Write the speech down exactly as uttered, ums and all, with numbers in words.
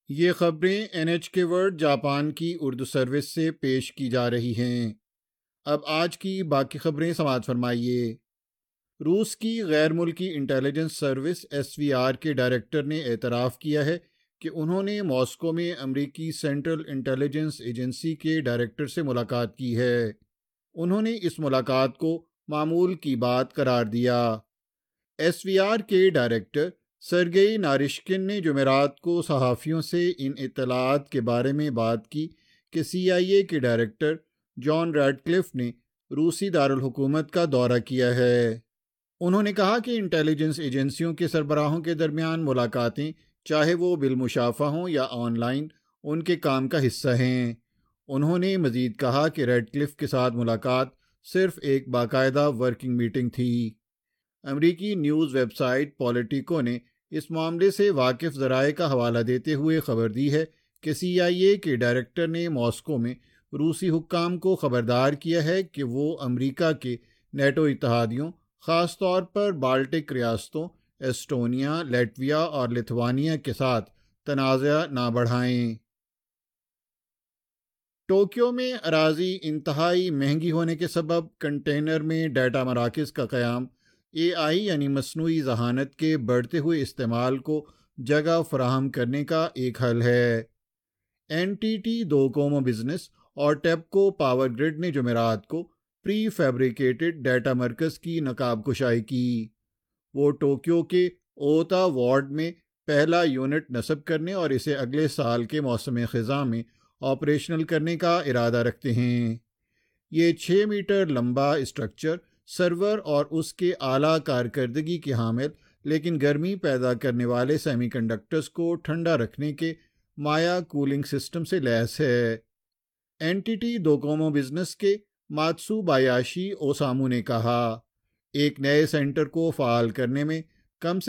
یہ خبریں N H کے ورلڈ جاپان کی اردو سروس سے پیش کی جا رہی ہیں۔ اب آج کی باقی خبریں سماعت فرمائیے۔ روس کی غیر ملکی intelligence service S we are کے ڈائریکٹر نے اعتراف کیا ہے کہ انہوں نے ماسکو میں امریکی سینٹرل انٹیلیجنس ایجنسی کے ڈائریکٹر سے ملاقات کی ہے۔ انہوں نے اس ملاقات کو معمول کی بات قرار دیا۔ ایس وی آر کے ڈائریکٹر سرگئی نارشکن نے جمعرات کو صحافیوں سے ان اطلاعات کے بارے میں بات کی کہ سی آئی اے کے ڈائریکٹر جان ریڈ کلف نے روسی دارالحکومت کا دورہ کیا ہے۔ انہوں نے کہا کہ انٹیلیجنس ایجنسیوں کے سربراہوں کے درمیان ملاقاتیں چاہے وہ بالمشافہ ہوں یا آن لائن ان کے کام کا حصہ ہیں۔ انہوں نے مزید کہا کہ ریڈ کلف کے ساتھ ملاقات صرف ایک باقاعدہ ورکنگ میٹنگ تھی۔ امریکی نیوز ویب سائٹ پولیٹیکو نے اس معاملے سے واقف ذرائع کا حوالہ دیتے ہوئے خبر دی ہے کہ سی آئی اے کے ڈائریکٹر نے ماسکو میں روسی حکام کو خبردار کیا ہے کہ وہ امریکہ کے نیٹو اتحادیوں، خاص طور پر بالٹک ریاستوں ایسٹونیا، لیٹویا اور لتھوانیا کے ساتھ تنازع نہ بڑھائیں۔ ٹوکیو میں اراضی انتہائی مہنگی ہونے کے سبب کنٹینر میں ڈیٹا مراکز کا قیام اے آئی یعنی مصنوعی ذہانت کے بڑھتے ہوئے استعمال کو جگہ فراہم کرنے کا ایک حل ہے۔ N T T Docomo business اور ٹیپکو پاور گرڈ نے جمعرات کو پری فیبریکیٹڈ ڈیٹا مرکز کی نقاب کشائی کی۔ وہ ٹوکیو کے اوتا وارڈ میں پہلا یونٹ نصب کرنے اور اسے اگلے سال کے موسم خزاں میں آپریشنل کرنے کا ارادہ رکھتے ہیں۔ یہ چھ میٹر لمبا اسٹرکچر سرور اور اس کے اعلیٰ کارکردگی کے حامل لیکن گرمی پیدا کرنے والے سیمی کنڈکٹرز کو ٹھنڈا رکھنے کے مایا کولنگ سسٹم سے لیس ہے۔ N T T Docomo business کے ماتسو بایاشی اوسامو نے کہا، ایک نئے سینٹر کو فعال کرنے میں کم سے